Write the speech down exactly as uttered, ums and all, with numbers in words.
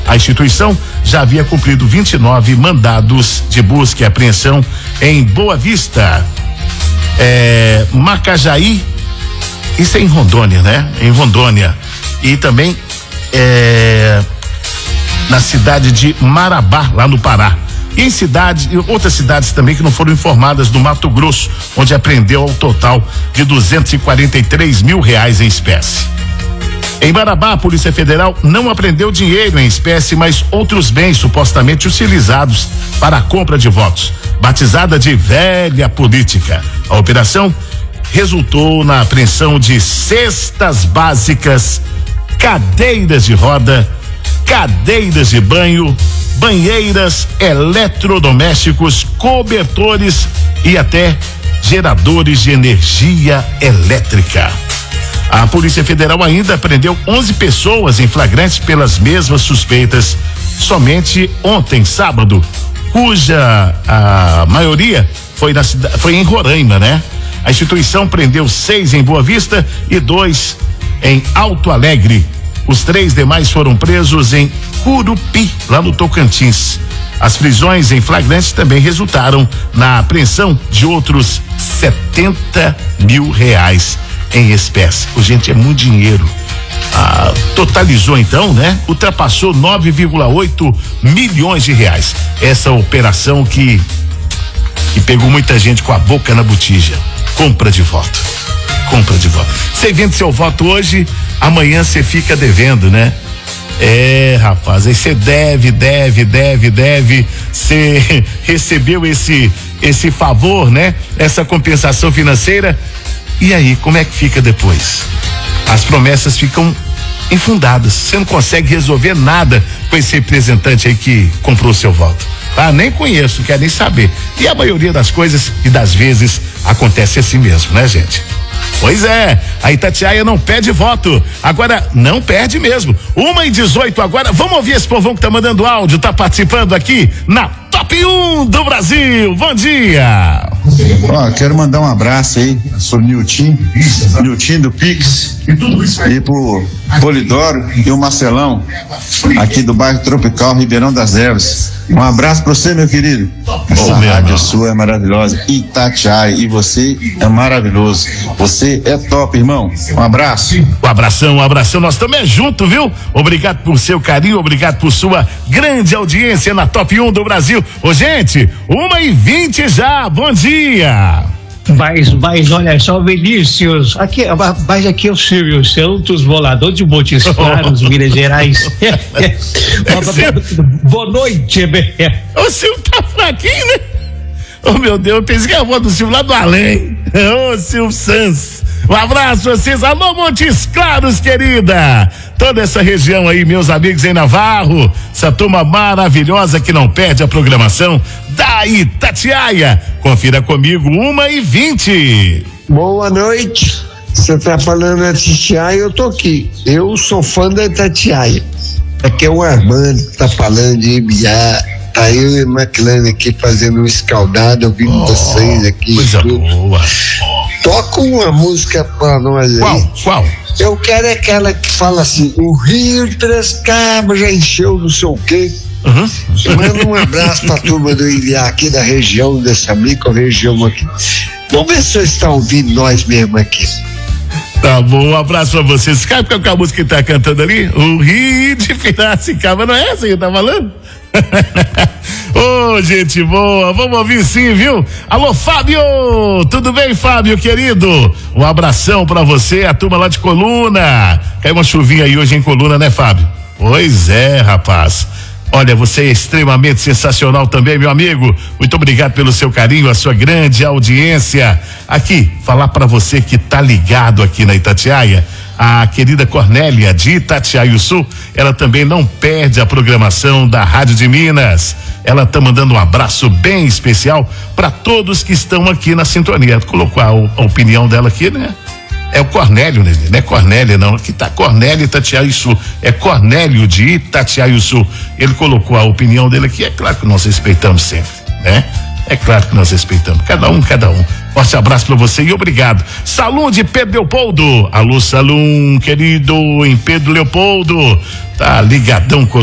A instituição já havia cumprido vinte e nove mandados de busca e apreensão em Boa Vista, é, Macajaí, isso é em Rondônia, né? Em Rondônia. E também é, na cidade de Marabá, lá no Pará. E em cidades, e outras cidades também que não foram informadas do Mato Grosso, onde apreendeu ao total de duzentos e quarenta e três mil reais em espécie. Em Marabá, a Polícia Federal não apreendeu dinheiro em espécie, mas outros bens supostamente utilizados para a compra de votos, batizada de velha política. A operação resultou na apreensão de cestas básicas, cadeiras de roda, cadeiras de banho, banheiras, eletrodomésticos, cobertores e até geradores de energia elétrica. A Polícia Federal ainda prendeu onze pessoas em flagrantes pelas mesmas suspeitas somente ontem, sábado, cuja a maioria foi na cidade, foi em Roraima, né? A instituição prendeu seis em Boa Vista e dois em Alto Alegre. Os três demais foram presos em Curupi, lá no Tocantins. As prisões em flagrantes também resultaram na apreensão de outros setenta mil reais em espécie. Oh, gente, é muito dinheiro. Ah, totalizou então, né? Ultrapassou nove vírgula oito milhões de reais. Essa operação que, que pegou muita gente com a boca na botija. Compra de voto. Compra de voto. Você vende seu voto hoje, amanhã você fica devendo, né? É, rapaz, aí você deve, deve, deve, deve, você recebeu esse, esse favor, né? Essa compensação financeira, e aí, como é que fica depois? As promessas ficam infundadas, você não consegue resolver nada com esse representante aí que comprou seu voto. Ah, nem conheço, não quero nem saber. E a maioria das coisas e das vezes acontece assim mesmo, né, gente? Pois é, a Itatiaia não perde voto, agora não perde mesmo. Uma e dezoito agora, vamos ouvir esse povão que tá mandando áudio, tá participando aqui na Top um do Brasil. Bom dia. Ó, quero mandar um abraço aí, sou Nilton, Nilton do Pix, e pro Polidoro e o Marcelão, aqui do bairro Tropical, Ribeirão das Ervas. Um abraço pra você, meu querido. Essa oh, rádio meu sua é maravilhosa. Itatiaia, e você é maravilhoso. Você é top, irmão. Um abraço. Um abração, um abração. Nós também é junto, viu? Obrigado por seu carinho, obrigado por sua grande audiência na Top um do Brasil. Ô, gente, uma e vinte já. Bom dia. Mas, mas olha só, Vinícius, aqui, mas aqui é o Silvio Santos, volador de Montes Claros, Minas Gerais. Boa noite. O Silvio tá fraquinho, né? Oh, meu Deus, eu pensei que era a voz do Silvio lá do além. Ô, oh, Silvio Santos. Um abraço a vocês. Alô, Montes Claros, querida. Toda essa região aí, meus amigos em Navarro. Essa turma maravilhosa que não perde a programação da Itatiaia. Confira comigo, uma e vinte. Boa noite. Você tá falando da Itatiaia, eu tô aqui. Eu sou fã da Itatiaia. Aqui é o Armando que tá falando de Ibiá. Tá eu e o McLaren aqui fazendo um escaldado, ouvindo oh, vocês aqui. Coisa tudo. boa. Toca uma música pra nós aí. Qual? Qual? Eu quero aquela que fala assim: o Rio de Três Cabos já encheu não sei o quê. Uhum. Manda um abraço pra turma do Iliá aqui da região, dessa micro-região aqui. Vamos ver se vocês estão ouvindo nós mesmo aqui. Tá bom, um abraço pra vocês. Sabe qual é a música que tá cantando ali? O Rio de Piracicaba, não é essa que tá falando? Ô, oh, gente boa, vamos ouvir sim, viu? Alô, Fábio, tudo bem, Fábio, querido? Um abração pra você, a turma lá de Coluna. Caiu uma chuvinha aí hoje em Coluna, né, Fábio? Pois é, rapaz. Olha, você é extremamente sensacional também, meu amigo. Muito obrigado pelo seu carinho, a sua grande audiência. Aqui, falar pra você que tá ligado aqui na Itatiaia. A querida Cornélia de Itatiaiuçu, ela também não perde a programação da Rádio de Minas. Ela tá mandando um abraço bem especial para todos que estão aqui na sintonia. Colocou a, a opinião dela aqui, né? É o Cornélio, né? Não é Cornélia, não. Aqui tá Cornélio Itatiaiuçu. É Cornélio de Itatiaiuçu. Ele colocou a opinião dele aqui. É claro que nós respeitamos sempre, né? É claro que nós respeitamos. Cada um, cada um. Forte abraço pra você e obrigado. Salão de Pedro Leopoldo. Alô, Salão, querido, em Pedro Leopoldo. Tá ligadão com